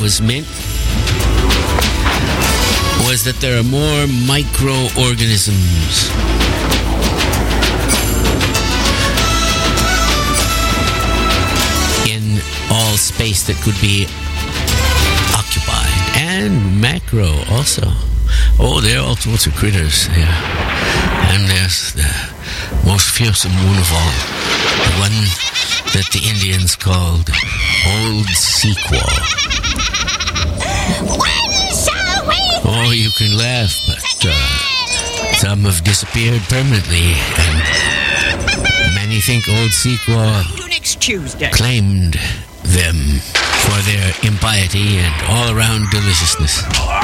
was meant was that there are more microorganisms in all space that could be occupied, and macro also. Oh, there are all sorts of critters there. And there's the most fearsome one of all, the one that the Indians called Old Sequoia. Oh, you can laugh, but some have disappeared permanently, and many think Old Sequoia claimed them for their impiety and all-around deliciousness.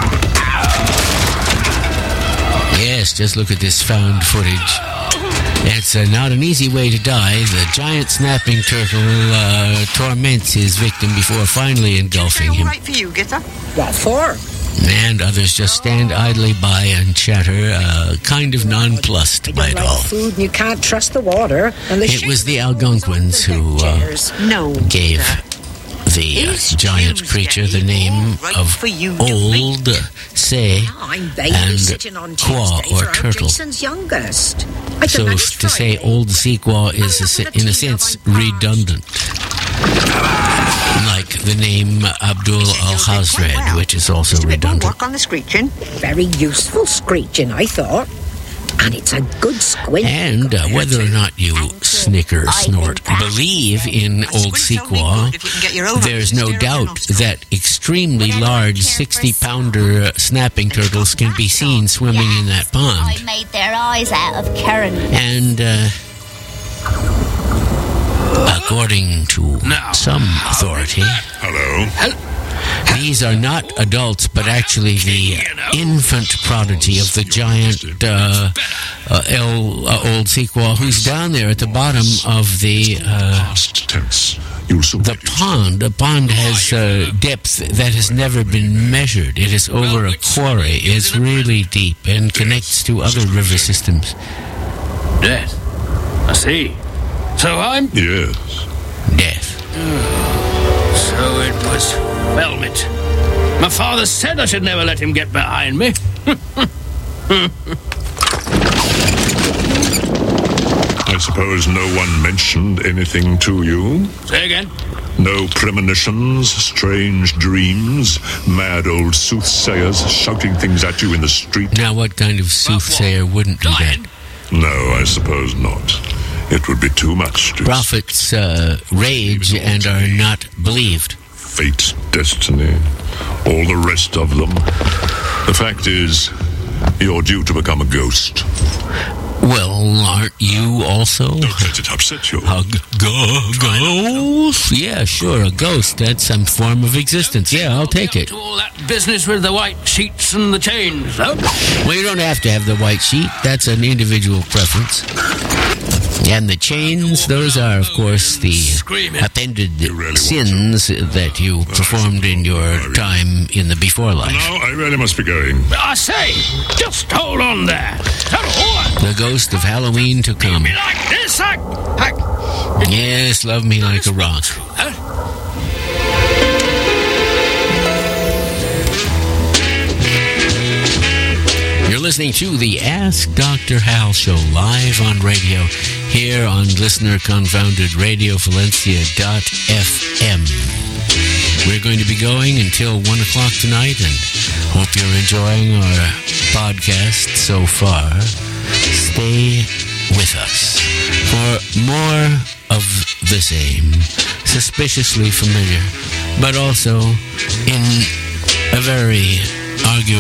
Yes, just look at this found footage. It's not an easy way to die. The giant snapping turtle torments his victim before finally engulfing him. All right for you, Gitter? What for? And others just stand idly by and chatter, kind of nonplussed by it all. Food and you can't trust the water. And it was the Algonquins who gave the giant creature the name of Old Say and Qua, or turtle. So to say Old Sequoia is, in a sense, redundant. Like the name Abdul Al-Hazred, which is also redundant. Work on the screeching. Very useful screeching, I thought. And it's a good squint. And whether or not you snicker, snort, believe in Old Sequoia, there's no doubt that extremely large 60-pounder snapping turtles can be seen swimming in that pond. I made their eyes out of currant. And according to some authority, these are not adults, but actually the infant prodigy of the giant Old Sequoia, who's down there at the bottom of the pond. The pond has depth that has never been measured. It is over a quarry. It's really deep and connects to other river systems. Death. I see. So I'm... Yes. Death. So it was Velmet. My father said I should never let him get behind me. I suppose no one mentioned anything to you? Say again? No premonitions, strange dreams, mad old soothsayers shouting things at you in the street? Now, what kind of soothsayer wouldn't do that? No, I suppose not. It would be too much. Prophets rage and are not believed. Fate, destiny, all the rest of them. The fact is, you're due to become a ghost. Well, aren't you also? Don't let it upset you. A ghost? Yeah, sure, a ghost. That's some form of existence. Yeah, I'll take it. All that business with the white sheets and the chains, though? Well, you don't have to have the white sheet. That's an individual preference. And the chains, those are, of course, the appended sins that you performed in your time in the before life. Now, I really must be going. I say, just hold on there. The ghost of Halloween to come. Me like this, Yes, love me like a rock. You're listening to the Ask Dr. Hal show live on radio here on listener-confounded RadioValencia.fm. We're going to be going until 1 o'clock tonight, and hope you're enjoying our podcast so far. Stay with us for more of the same, suspiciously familiar, but also in a very arguable